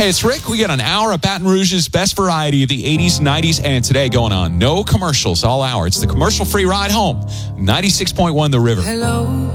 Hey, it's Rick. We got an hour of Baton Rouge's best variety of the 80s, 90s, and today going on. No commercials all hour. It's the commercial-free ride home. 96.1 The River. Hello.